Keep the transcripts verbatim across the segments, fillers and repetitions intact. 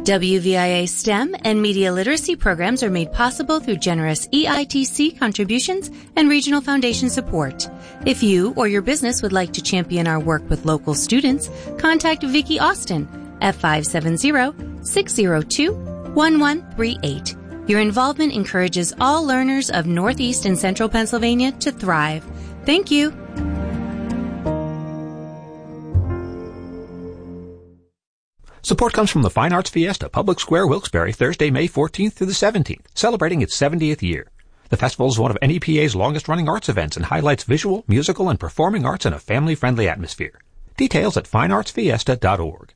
W V I A STEM and media literacy programs are made possible through generous E I T C contributions and regional foundation support. If you or your business would like to champion our work with local students, contact Vicki Austin at five seven zero, six zero two, one one three eight. Your involvement encourages all learners of Northeast and Central Pennsylvania to thrive. Thank you. Support comes from the Fine Arts Fiesta, Public Square, Wilkes-Barre, Thursday, May fourteenth through the seventeenth, celebrating its seventieth year. The festival is one of N E P A's longest-running arts events and highlights visual, musical, and performing arts in a family-friendly atmosphere. Details at fine arts fiesta dot org.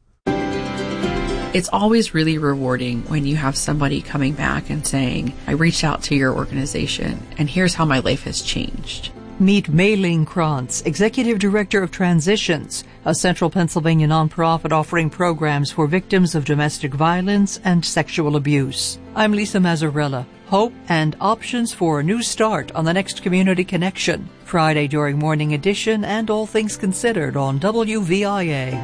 It's always really rewarding when you have somebody coming back and saying, I reached out to your organization, and here's how my life has changed. Meet Mei Ling Krantz, Executive Director of Transitions, a Central Pennsylvania nonprofit offering programs for victims of domestic violence and sexual abuse. I'm Lisa Mazzarella. Hope and options for a new start on the next Community Connection, Friday during Morning Edition and All Things Considered on W V I A.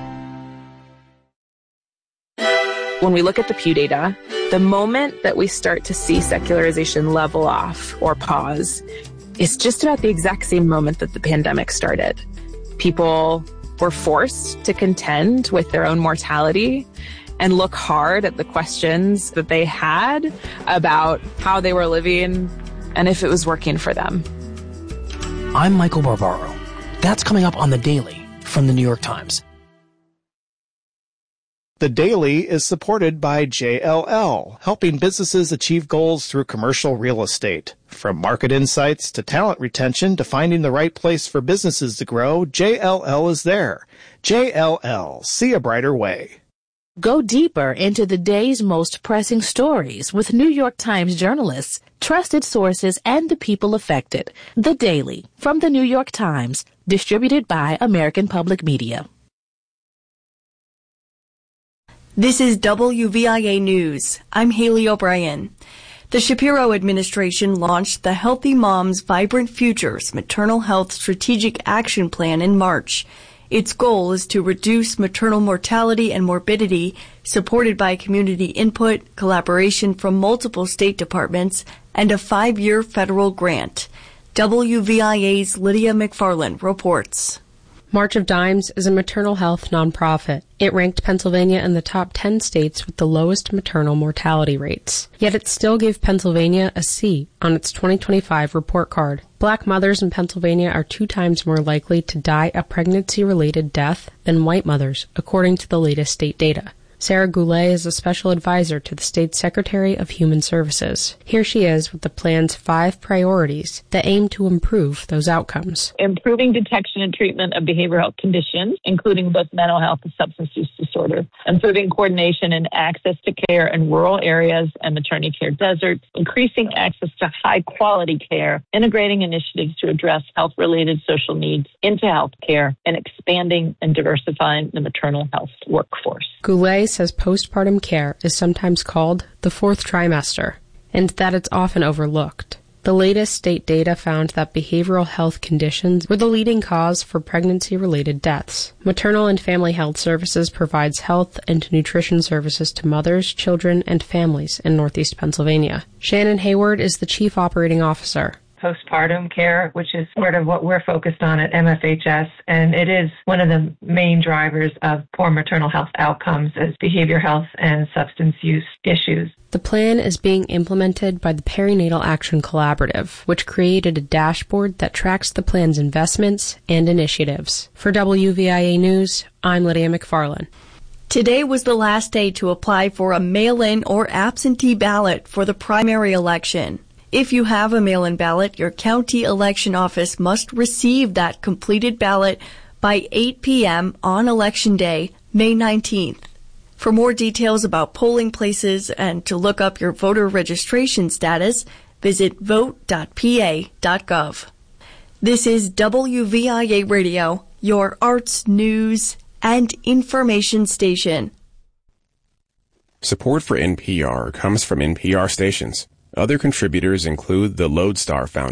When we look at the Pew data, the moment that we start to see secularization level off or pause, it's just about the exact same moment that the pandemic started. People were forced to contend with their own mortality and look hard at the questions that they had about how they were living and if it was working for them. I'm Michael Barbaro. That's coming up on The Daily from the New York Times. The Daily is supported by J L L, helping businesses achieve goals through commercial real estate. From market insights to talent retention to finding the right place for businesses to grow, J L L is there. J L L, see a brighter way. Go deeper into the day's most pressing stories with New York Times journalists, trusted sources, and the people affected. The Daily from the New York Times, distributed by American Public Media. This is W V I A News. I'm Haley O'Brien. The Shapiro administration launched the Healthy Moms Vibrant Futures Maternal Health Strategic Action Plan in March. Its goal is to reduce maternal mortality and morbidity, supported by community input, collaboration from multiple state departments, and a five-year federal grant. W V I A's Lydia McFarland reports. March of Dimes is a maternal health nonprofit. It ranked Pennsylvania in the top ten states with the lowest maternal mortality rates. Yet it still gave Pennsylvania a C on its twenty twenty-five report card. Black mothers in Pennsylvania are two times more likely to die a pregnancy-related death than white mothers, according to the latest state data. Sarah Goulet is a special advisor to the state's Secretary of Human Services. Here she is with the plan's five priorities that aim to improve those outcomes. Improving detection and treatment of behavioral health conditions, including both mental health and substance use disorder. Improving coordination and access to care in rural areas and maternity care deserts. Increasing access to high-quality care. Integrating initiatives to address health-related social needs into health care. And expanding and diversifying the maternal health workforce. Goulet says postpartum care is sometimes called the fourth trimester, and that it's often overlooked. The latest state data found that behavioral health conditions were the leading cause for pregnancy-related deaths. Maternal and Family Health Services provides health and nutrition services to mothers, children, and families in Northeast Pennsylvania. Shannon Hayward is the Chief Operating Officer. Postpartum care, which is sort of what we're focused on at M F H S, and it is one of the main drivers of poor maternal health outcomes as behavior health and substance use issues. The plan is being implemented by the Perinatal Action Collaborative, which created a dashboard that tracks the plan's investments and initiatives. For W V I A News, I'm Lydia McFarland. Today was the last day to apply for a mail-in or absentee ballot for the primary election. If you have a mail-in ballot, your county election office must receive that completed ballot by eight p.m. on Election Day, May nineteenth. For more details about polling places and to look up your voter registration status, visit vote dot p a dot gov. This is W V I A Radio, your arts, news, and information station. Support for N P R comes from N P R stations. Other contributors include the Lodestar Foundation.